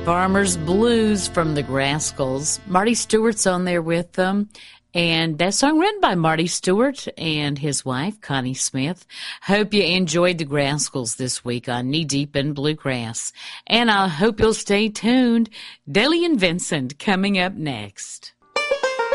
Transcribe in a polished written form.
Farmer's Blues from the Rascals. Marty Stewart's on there with them. And that song written by Marty Stewart and his wife, Connie Smith. Hope you enjoyed the Rascals this week on Knee Deep in Bluegrass. And I hope you'll stay tuned. Deli and Vincent coming up next.